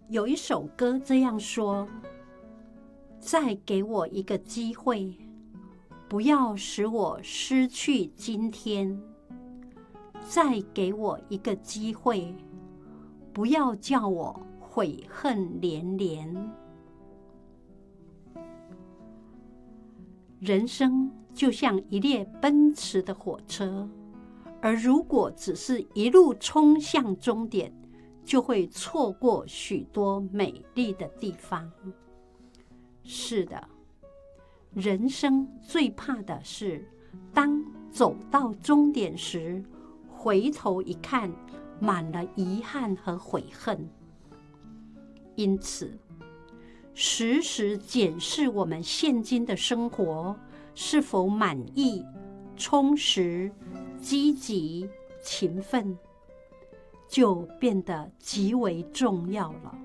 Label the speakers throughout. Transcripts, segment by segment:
Speaker 1: 有一首歌这样说：再给我一个机会，不要使我失去今天。再给我一个机会，不要叫我悔恨连连。人生就像一列奔驰的火车，而如果只是一路冲向终点，就会错过许多美丽的地方。是的，人生最怕的是，当走到终点时，回头一看，满了遗憾和悔恨。因此，时时检视我们现今的生活是否满意、充实、积极、勤奋，就变得极为重要了。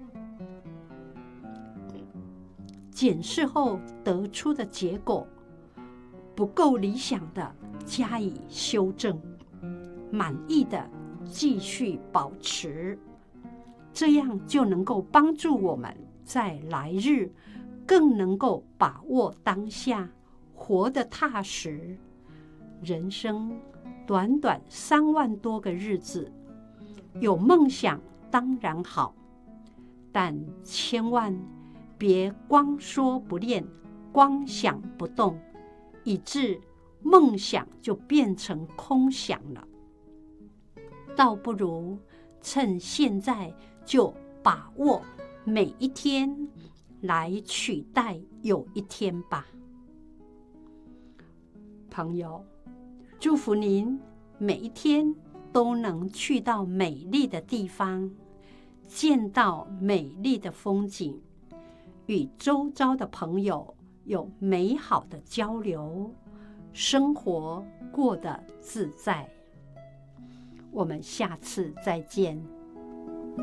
Speaker 1: 检视后得出的结果不够理想的，加以修正；满意的，继续保持。这样就能够帮助我们在来日更能够把握当下，活得踏实。人生短短3万多个日子，有梦想当然好，但千万别光说不练，光想不动，以致梦想就变成空想了。倒不如趁现在就把握每一天，来取代有一天吧。朋友，祝福您每一天都能去到美丽的地方，见到美丽的风景，与周遭的朋友有美好的交流，生活过得自在。我们下次再见。